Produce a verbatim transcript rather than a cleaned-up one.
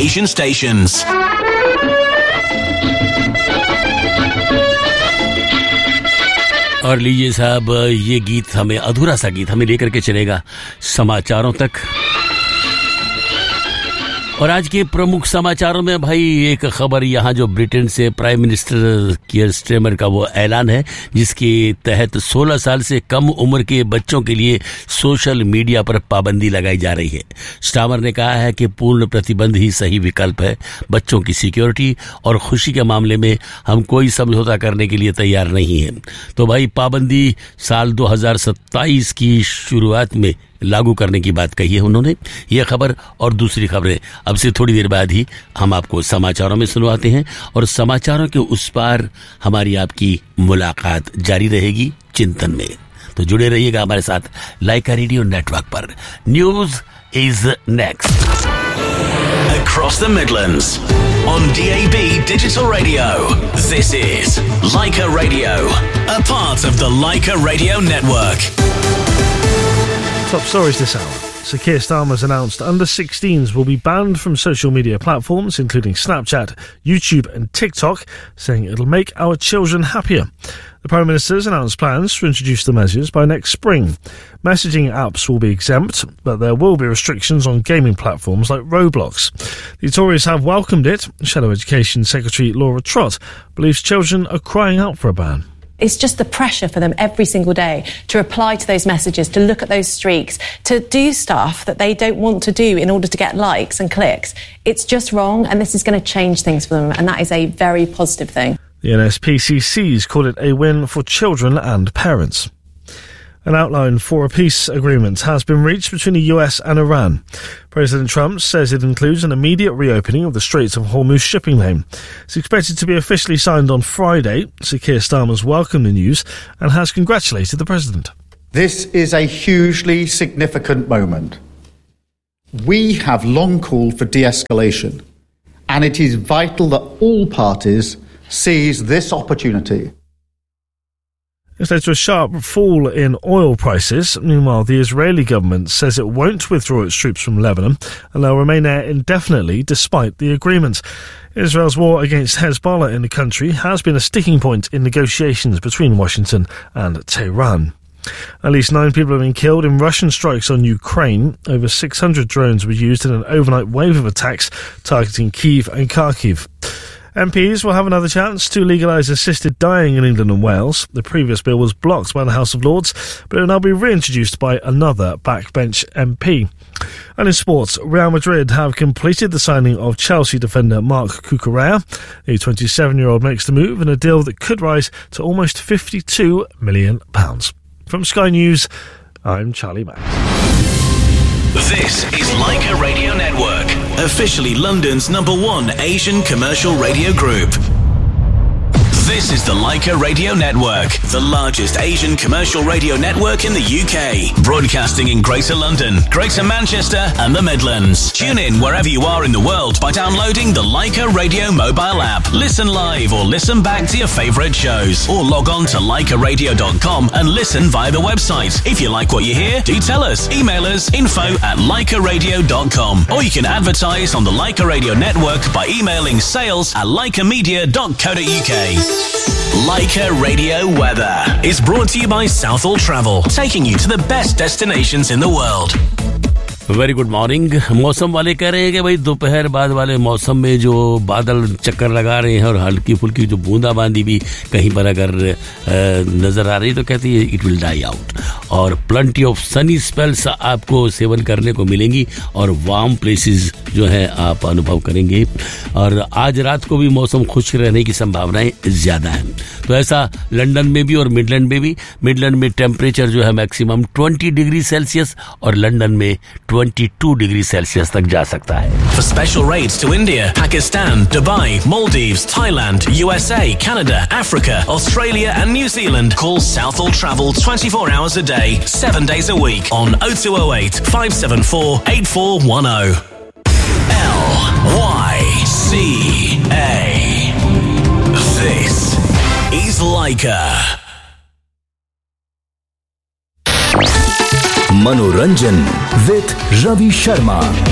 Asian stations. और लीजिए साहब, ये गीत हमें, अधूरा सा गीत हमें लेकर के चलेगा समाचारों तक। और आज के प्रमुख समाचारों में भाई एक खबर, यहाँ जो ब्रिटेन से प्राइम मिनिस्टर कियर स्टारमर का वो ऐलान है जिसके तहत सोलह साल से कम उम्र के बच्चों के लिए सोशल मीडिया पर पाबंदी लगाई जा रही है। स्टारमर ने कहा है कि पूर्ण प्रतिबंध ही सही विकल्प है। बच्चों की सिक्योरिटी और खुशी के मामले में हम कोई समझौता करने के लिए तैयार नहीं है। तो भाई पाबंदी साल दो हज़ार सत्ताईस की शुरुआत में लागू करने की बात कही है उन्होंने। यह खबर और दूसरी खबरें अब से थोड़ी देर बाद ही हम आपको समाचारों में सुनवाते हैं, और समाचारों के उस पार हमारी आपकी मुलाकात जारी रहेगी चिंतन में। तो जुड़े रहिएगा हमारे साथ लाइका रेडियो नेटवर्क पर। News is next. Across the Midlands on D A B digital radio. This is Laika Radio, a part of the Laika Radio network. Top stories this hour. Sir Keir Starmer has announced under sixteens will be banned from social media platforms, including Snapchat, YouTube and TikTok, saying it'll make our children happier. The Prime Minister's announced plans to introduce the measures by next spring. Messaging apps will be exempt, but there will be restrictions on gaming platforms like Roblox. The Tories have welcomed it. Shadow Education Secretary Laura Trott believes children are crying out for a ban. It's just the pressure for them every single day to reply to those messages, to look at those streaks, to do stuff that they don't want to do in order to get likes and clicks. It's just wrong, and this is going to change things for them, and that is a very positive thing. The N S P C C's called it a win for children and parents. An outline for a peace agreement has been reached between the U S and Iran. President Trump says it includes an immediate reopening of the Straits of Hormuz shipping lane. It's expected to be officially signed on Friday. Sir Keir Starmer's welcomed the news and has congratulated the president. This is a hugely significant moment. We have long called for de-escalation, and it is vital that all parties seize this opportunity. It's led to a sharp fall in oil prices. Meanwhile, the Israeli government says it won't withdraw its troops from Lebanon and they'll remain there indefinitely despite the agreement. Israel's war against Hezbollah in the country has been a sticking point in negotiations between Washington and Tehran. At least nine people have been killed in Russian strikes on Ukraine. Over six hundred drones were used in an overnight wave of attacks targeting Kyiv and Kharkiv. M Ps will have another chance to legalise assisted dying in England and Wales. The previous bill was blocked by the House of Lords, but it will now be reintroduced by another backbench M P. And in sports, Real Madrid have completed the signing of Chelsea defender Marc Cucurella. The twenty-seven-year-old makes the move in a deal that could rise to almost fifty-two million pounds. From Sky News, I'm Charlie Mack. This is Laika Radio Network, officially London's number one Asian commercial radio group. This is the Laika Radio Network, the largest Asian commercial radio network in the U K, broadcasting in Greater London, Greater Manchester and the Midlands. Tune in wherever you are in the world by downloading the Laika Radio mobile app. Listen live or listen back to your favourite shows, or log on to laika radio dot com and listen via the website. If you like what you hear, do tell us. Email us info at laika radio dot com, or you can advertise on the Laika Radio Network by emailing sales at laika media dot co dot uk. Laika Radio Weather is brought to you by Southall Travel, taking you to the best destinations in the world. Very good morning. मौसम वाले कह रहे हैं कि भाई दोपहर बाद वाले मौसम में जो बादल चक्कर लगा रहे हैं और हल्की फुल्की जो बूंदाबांदी भी कहीं पर अगर नजर आ रही है तो कहती है इट विल डाई आउट, और प्लेंटी ऑफ सनी स्पेल्स आपको सेवन करने को मिलेंगी और वार्म प्लेसेस जो है आप अनुभव करेंगे। और आज रात को भी मौसम खुश रहने की संभावनाएं ज्यादा हैं। तो ऐसा लंदन में भी और मिडलैंड में भी। मिडलैंड में टेम्परेचर जो है मैक्सिमम बीस डिग्री सेल्सियस और लंदन में बाईस डिग्री सेल्सियस तक जा सकता है। For special rates to India, Pakistan, Dubai, Maldives, Thailand, U S A, Canada, Africa, Australia and New Zealand, call Southall Travel twenty-four hours a day, seven days a week on oh two oh eight, five seven four, eight four one oh. L Y C A. This is Laika. Manoranjan with Ravi Sharma.